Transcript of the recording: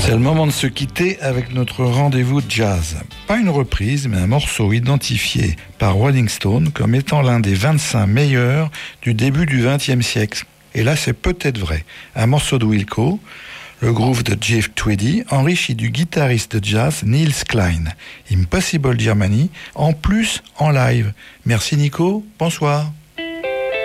C'est le moment de se quitter avec notre rendez-vous jazz. Pas une reprise, mais un morceau identifié par Rolling Stone comme étant l'un des 25 meilleurs du début du XXe siècle. Et là, c'est peut-être vrai. Un morceau de Wilco, le groove de Jeff Tweedy, enrichi du guitariste de jazz Niels Klein. Impossible Germany, en plus en live. Merci Nico, bonsoir.